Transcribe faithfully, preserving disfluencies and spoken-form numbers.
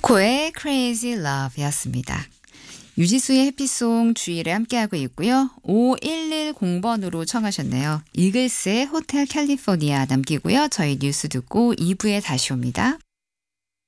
코코의 Crazy Love 였습니다. 유지수의 해피송 주일에 함께하고 있고요. 오일일공 번으로 청하셨네요. 이글스의 호텔 캘리포니아 남기고요. 저희 뉴스 듣고 이 부에 다시 옵니다.